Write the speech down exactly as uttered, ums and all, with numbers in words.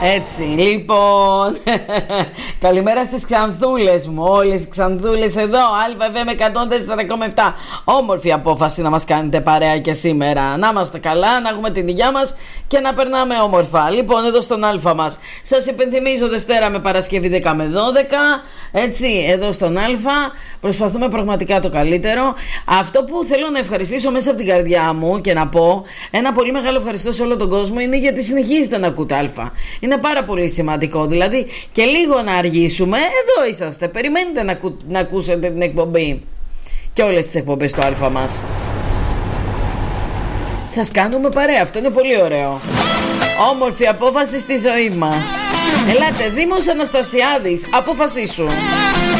Έτσι, λοιπόν. Καλημέρα στις Ξανθούλες μου. Όλες οι Ξανθούλες εδώ. ΑΒ με εκατόν τέσσερα κόμμα επτά. Όμορφη απόφαση να μας κάνετε παρέα και σήμερα. Να είμαστε καλά, να έχουμε την υγειά μας και να περνάμε όμορφα. Λοιπόν, εδώ στον Α μας. Σας υπενθυμίζω Δευτέρα με Παρασκευή δέκα με δώδεκα. Έτσι, εδώ στον Α. Προσπαθούμε πραγματικά το καλύτερο. Αυτό που θέλω να ευχαριστήσω μέσα από την καρδιά μου και να πω ένα πολύ μεγάλο ευχαριστώ σε όλο τον κόσμο είναι γιατί συνεχίζετε να ακούτε Α. Είναι πάρα πολύ σημαντικό. Δηλαδή και λίγο να αργήσουμε, εδώ είσαστε. Περιμένετε να, ακου... να ακούσετε την εκπομπή και όλες τις εκπομπές του Α μας. Σας κάνουμε παρέα, αυτό είναι πολύ ωραίο. Όμορφη απόφαση στη ζωή μας. Ελάτε, Δήμος Αναστασιάδης, αποφασίσου.